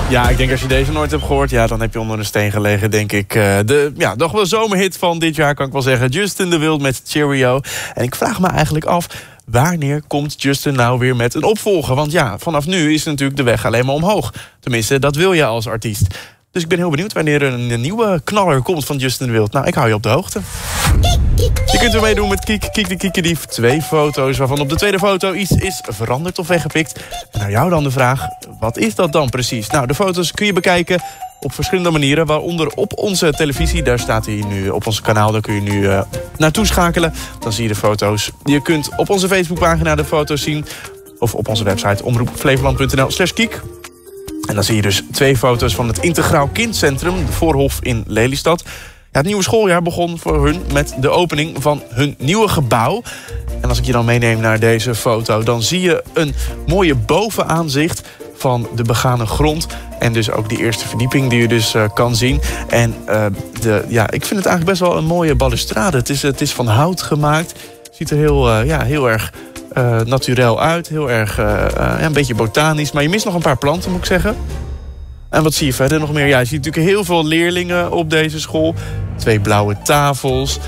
Ja, ik denk als je deze nooit hebt gehoord, ja, dan heb je onder een steen gelegen, denk ik. De toch wel zomerhit van dit jaar, kan ik wel zeggen. Justin Dewilt met Cheerio. En ik vraag me eigenlijk af, wanneer komt Justin nou weer met een opvolger? Want ja, vanaf nu is natuurlijk de weg alleen maar omhoog. Tenminste, dat wil je als artiest. Dus ik ben heel benieuwd wanneer er een nieuwe knaller komt van Justin Dewilt. Nou, ik hou je op de hoogte. Je kunt weer meedoen met Kiek de Kiekendief. 2 foto's, waarvan op de tweede foto iets is veranderd of weggepikt. En nou jou dan de vraag, wat is dat dan precies? Nou, de foto's kun je bekijken op verschillende manieren. Waaronder op onze televisie, daar staat hij nu op ons kanaal. Daar kun je nu naartoe schakelen. Dan zie je de foto's. Je kunt op onze Facebookpagina de foto's zien. Of op onze website omroepflevoland.nl/kiek. En dan zie je dus 2 foto's van het Integraal Kindcentrum, de Voorhof in Lelystad. Ja, het nieuwe schooljaar begon voor hun met de opening van hun nieuwe gebouw. En als ik je dan meeneem naar deze foto, dan zie je een mooie bovenaanzicht van de begane grond. En dus ook die eerste verdieping die je dus kan zien. En ik vind het eigenlijk best wel een mooie balustrade. Het is van hout gemaakt. Ziet er heel erg naturel uit. Heel erg een beetje botanisch. Maar je mist nog een paar planten, moet ik zeggen. En wat zie je verder nog meer? Ja, je ziet natuurlijk heel veel leerlingen op deze school. 2 blauwe tafels.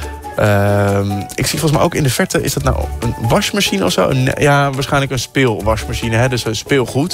Ik zie volgens mij ook in de verte, is dat nou een wasmachine of zo? Ja, waarschijnlijk een speelwasmachine, hè? Dus speelgoed.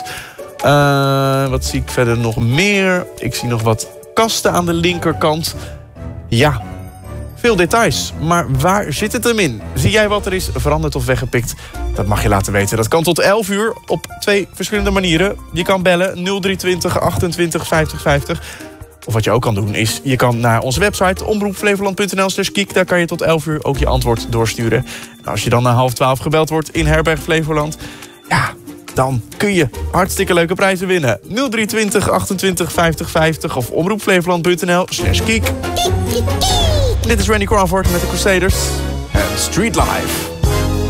Wat zie ik verder nog meer? Ik zie nog wat kasten aan de linkerkant. Ja, veel details. Maar waar zit het hem in? Zie jij wat er is veranderd of weggepikt? Dat mag je laten weten. Dat kan tot 11 uur op 2 verschillende manieren. Je kan bellen 0320 28 50 50. Of wat je ook kan doen is, je kan naar onze website omroepflevoland.nl/kiek. Daar kan je tot 11 uur ook je antwoord doorsturen. En als je dan na 11:30 gebeld wordt in Herberg Flevoland, ja, dan kun je hartstikke leuke prijzen winnen. 0320 28 50 50 of omroepflevoland.nl/kiek. Dit is Randy Crawford met de Crusaders en Street Life.